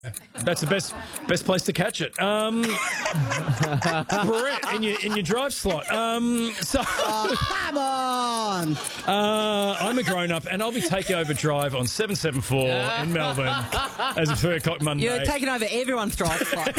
That's the best place to catch it. Brett, in your drive slot. Come on! I'm a grown-up, and I'll be taking over drive on 774 in Melbourne as a 3 o'clock Monday. You're taking over everyone's drive slot.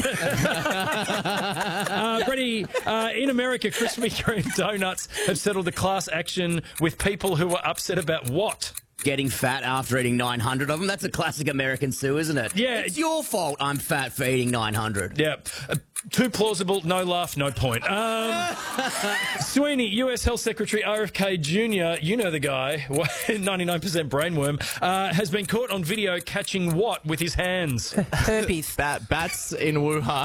Freddie, in America, Krispy Kreme donuts have settled a class action with people who were upset about what? Getting fat after eating 900 of them. That's a classic American sue, isn't it? Yeah. It's your fault I'm fat for eating 900. Yeah. Too plausible, no laugh, no point. Sweeney, US Health Secretary RFK Jr., you know the guy, 99% brainworm, has been caught on video catching what with his hands? Herpes. Bats in Wuhan.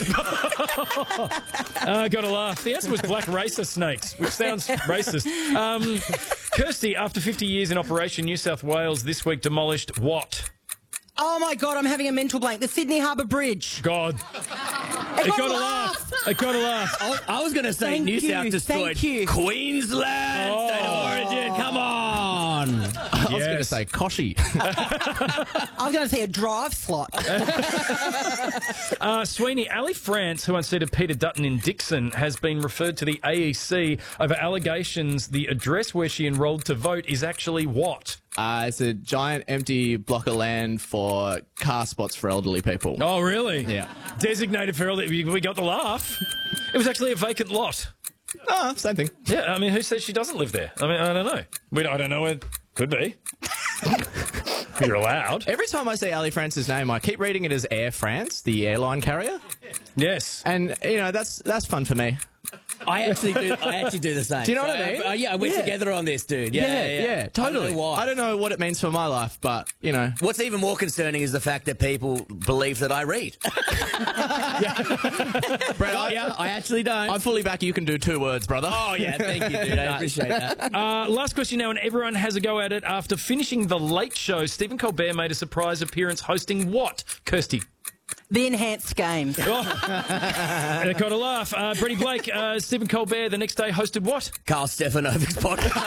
Gotta laugh. The answer was black racer snakes, which sounds racist. Kirsty, after 50 years in operation, New South Wales this week demolished what? Oh, my God, I'm having a mental blank. The Sydney Harbour Bridge. God. It got a laugh. It got a laugh. I was going to say Thank New you, South destroyed thank you. Queensland State of Origin. Come on. I was going to say Koshi. I was going to say a drive slot. Sweeney, Ali France, who unseated Peter Dutton in Dixon, has been referred to the AEC over allegations the address where she enrolled to vote is actually what? It's a giant empty block of land for car spots for elderly people. Oh, really? Yeah. Designated for elderly. We got the laugh. It was actually a vacant lot. Oh, same thing. Yeah, I mean, who says she doesn't live there? I mean, I don't know. I don't know. It could be. You're allowed. Every time I see Ali France's name, I keep reading it as Air France, the airline carrier. Yes. And, you know, that's fun for me. I actually do the same. Do you know what I mean? Yeah, we're together on this, dude. Yeah, totally. I don't know why. I don't know what it means for my life, but, you know. What's even more concerning is the fact that people believe that I read. Brett, I actually don't. I'm fully back. You can do 2 words, brother. Oh, yeah, thank you, dude. I appreciate that. Last question now, and everyone has a go at it. After finishing The Late Show, Stephen Colbert made a surprise appearance hosting what? Kirsty. The enhanced game. Oh, got a laugh. Freddie Blake, Stephen Colbert, the next day hosted what? Carl Stefanovic's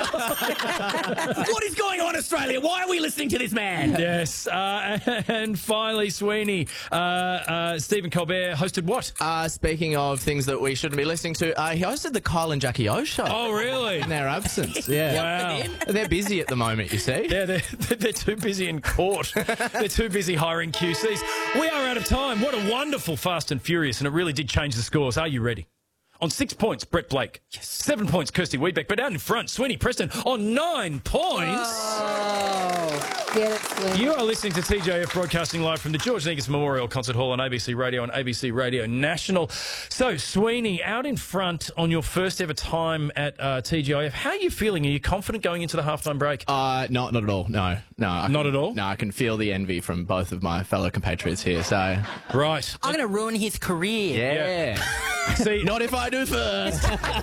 podcast. What is going on, Australia? Why are we listening to this man? Yes. And finally, Sweeney, Stephen Colbert hosted what? Speaking of things that we shouldn't be listening to, he hosted the Kyle and Jackie O show. Oh, really? In their absence. Yeah. Wow. They're busy at the moment, you see. Yeah, they're too busy in court. They're too busy hiring QCs. We are out of time. What a wonderful Fast and Furious, and it really did change the scores. Are you ready? On 6 points, Brett Blake. Yes. 7 points, Kirsty Weedbeck. But out in front, Sweeney Preston on 9 points. Oh, get it, Sweeney. You are listening to TJF broadcasting live from the George Negus Memorial Concert Hall on ABC Radio and ABC Radio National. So, Sweeney, out in front on your first ever time at TGIF. How are you feeling? Are you confident going into the halftime break? Not at all. No. Not at all? No, I can feel the envy from both of my fellow compatriots here. So, Right. I'm going to ruin his career. yeah. See, Not if I do first.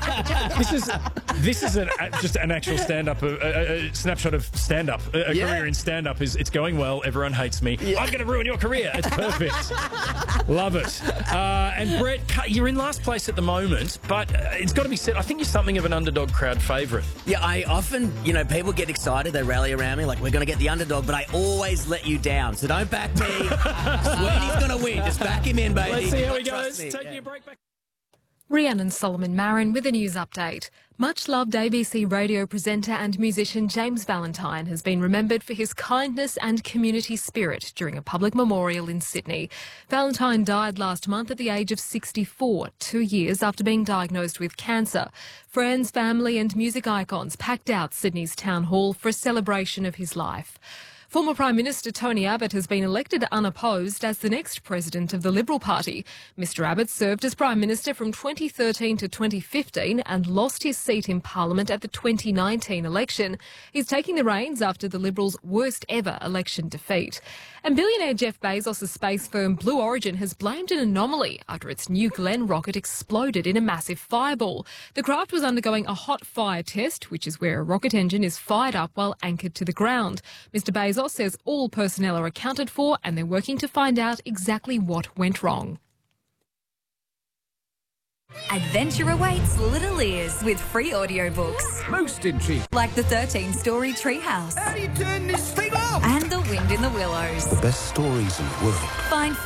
this is just an actual stand-up, a snapshot of stand-up. A career in stand-up is it's going well. Everyone hates me. Yeah. I'm going to ruin your career. It's perfect. Love it. And Brett, you're in last place at the moment, but it's got to be said, I think you're something of an underdog crowd favourite. Yeah, I often, people get excited. They rally around me like, we're going to get the underdog, but I always let you down. So don't back me. Sweeney's going to win. Just back him in, baby. Let's see how he Trust goes. me. Taking a break back. Rhiannon Solomon Marin with a news update. Much-loved ABC radio presenter and musician James Valentine has been remembered for his kindness and community spirit during a public memorial in Sydney. Valentine died last month at the age of 64, 2 years after being diagnosed with cancer. Friends, family and music icons packed out Sydney's Town Hall for a celebration of his life. Former Prime Minister Tony Abbott has been elected unopposed as the next president of the Liberal Party. Mr Abbott served as Prime Minister from 2013 to 2015 and lost his seat in Parliament at the 2019 election. He's taking the reins after the Liberals' worst ever election defeat. And billionaire Jeff Bezos' space firm Blue Origin has blamed an anomaly after its New Glenn rocket exploded in a massive fireball. The craft was undergoing a hot fire test, which is where a rocket engine is fired up while anchored to the ground. Mr Bezos says all personnel are accounted for and they're working to find out exactly what went wrong. Adventure awaits little ears with free audiobooks. Most intriguing. Like the 13-story Treehouse. How do you turn this thing off? And The Wind in the Willows. Best stories in the world. Find